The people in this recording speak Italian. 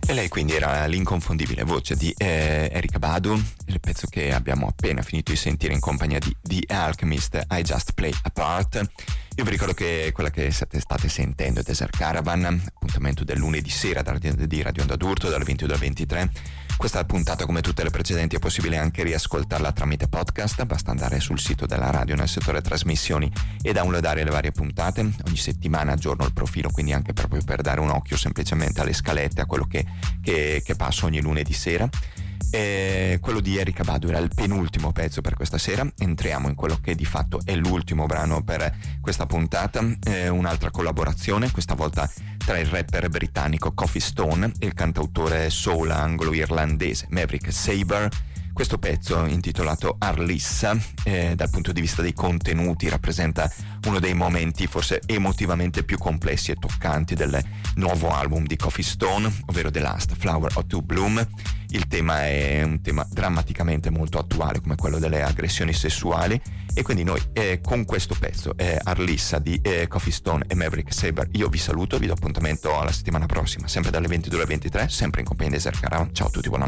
E lei quindi era l'inconfondibile voce di Erykah Badu, il pezzo che abbiamo appena finito di sentire in compagnia di The Alchemist, I Just Play a Part. Io vi ricordo che quella che state sentendo è Desert Caravan, appuntamento del lunedì sera di Radio Onda d'Urto dalle 22 alle 23. Questa puntata, come tutte le precedenti, è possibile anche riascoltarla tramite podcast, basta andare sul sito della radio nel settore trasmissioni e downloadare le varie puntate. Ogni settimana aggiorno il profilo, quindi anche proprio per dare un occhio semplicemente alle scalette, a quello che passo ogni lunedì sera. Quello di Erykah Badu era il penultimo pezzo per questa sera. Entriamo in quello che di fatto è l'ultimo brano per questa puntata, un'altra collaborazione, questa volta tra il rapper britannico Coffee Stone e il cantautore soul anglo-irlandese Maverick Sabre. Questo pezzo, intitolato Arlissa, dal punto di vista dei contenuti rappresenta uno dei momenti forse emotivamente più complessi e toccanti del nuovo album di Coffee Stone, ovvero The Last Flower of To Bloom. Il tema è un tema drammaticamente molto attuale, come quello delle aggressioni sessuali, e quindi noi con questo pezzo, Arlissa di Coffee Stone e Maverick Sabre, io vi saluto, vi do appuntamento alla settimana prossima, sempre dalle 22 alle 23, sempre in compagnia di Desert Caravan. Ciao a tutti, buonanotte.